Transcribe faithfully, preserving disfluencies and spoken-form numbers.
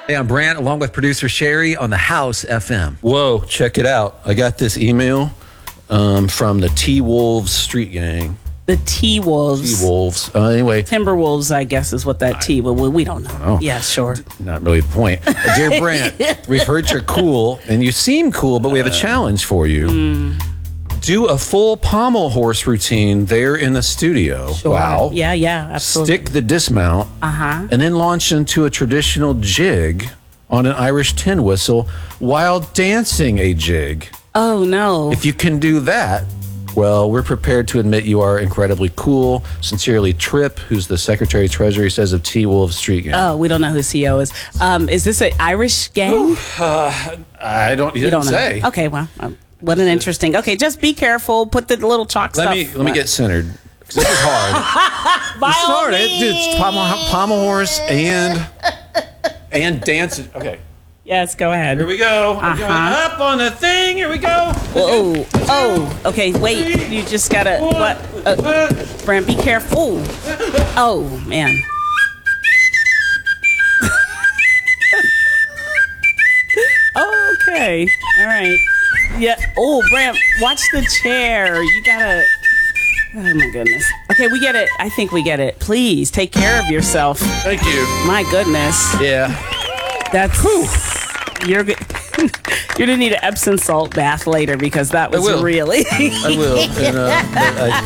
Hey, I'm Brant, along with producer Sherry on the House F M. Whoa, check it out. I got this email um, from the T-Wolves Street Gang. The T-Wolves. T-Wolves. Uh, anyway. Timberwolves, I guess, is what that T, but we, we don't know. Oh. Yeah, sure. Not really the point. Uh, Dear Brant, we've heard you're cool, and you seem cool, but we have a challenge for you. Mm. Do a full pommel horse routine there in the studio. Sure. Wow. Yeah, yeah, absolutely. Stick the dismount, Uh-huh. and then launch into a traditional jig on an Irish tin whistle while dancing a jig. Oh, no. If you can do that, well, we're prepared to admit you are incredibly cool. Sincerely, Trip, who's the Secretary Treasury, says of T-Wolves Street Gang. Oh, we don't know who C E O is. Um, is this an Irish gang? Uh, I don't. You You didn't don't know. say. Okay, well, um, what an interesting. Okay, just be careful. Put the little chalk Let stuff. me let me get centered. 'Cause this is hard. By It's all hard. It, dude, it's pommel, pommel horse and and dance. Okay, Yes, go ahead. here we go. I'm going Uh-huh. up on the thing. Here we go. Oh, oh, okay. Wait, you just gotta. What? Uh, Brent, be careful. Oh man. Okay. All right. Yeah. Oh, Brent, watch the chair. You gotta. Oh my goodness. Okay, we get it. I think we get it. Please take care of yourself. Thank you. My goodness. Yeah. That's. You're. go- You're gonna need an Epsom salt bath later because that was will. really. I will. And, uh, but I,